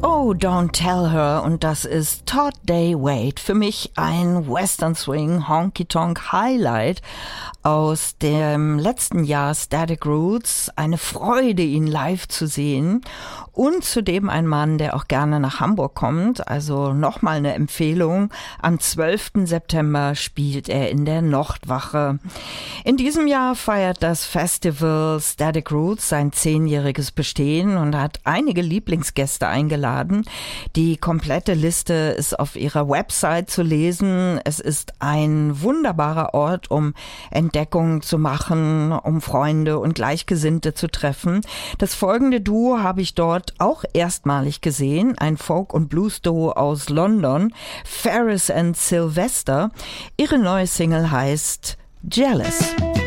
Oh, Don't Tell Her, und das ist Todd Day Wade. Für mich ein Western Swing Honky Tonk Highlight aus dem letzten Jahr Static Roots. Eine Freude, ihn live zu sehen. Und zudem ein Mann, der auch gerne nach Hamburg kommt. Also nochmal eine Empfehlung. Am 12. September spielt er in der Nordwache. In diesem Jahr feiert das Festival Static Roots sein 10-jähriges Bestehen und hat einige Lieblingsgäste eingeladen. Die komplette Liste ist auf ihrer Website zu lesen. Es ist ein wunderbarer Ort, um Entdeckungen zu machen, um Freunde und Gleichgesinnte zu treffen. Das folgende Duo habe ich dort auch erstmalig gesehen, ein Folk- und Blues-Duo aus London, Ferris and Sylvester. Ihre neue Single heißt Jealous.